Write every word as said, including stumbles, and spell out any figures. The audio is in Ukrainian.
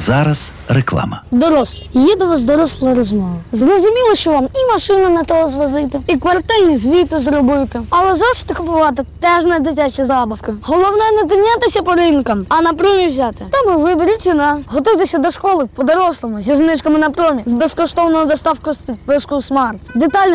зараз реклама. Дорослі. Є до вас доросла розмова. Зрозуміло, що вам і машину на того звозити, і квартальні звіти зробити. Але зошити купувати теж не дитячі забавки. Головне не тинятися по ринкам, а на промі взяти. Тому виберіть ціна. Готуйтеся до школи по-дорослому, зі знижками на промі, з безкоштовною доставкою з підпискою Смарт. Детальні